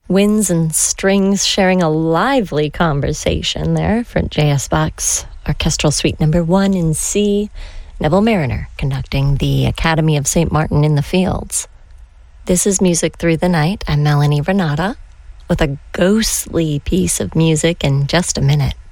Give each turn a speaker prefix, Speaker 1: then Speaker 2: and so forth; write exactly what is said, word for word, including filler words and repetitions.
Speaker 1: Winds and strings sharing a lively conversation there for J S Bach's Orchestral Suite Number One in C. Neville Marriner conducting the Academy of Saint Martin in the Fields. This is Music Through the Night. I'm Melanie Renata with a ghostly piece of music in just a minute.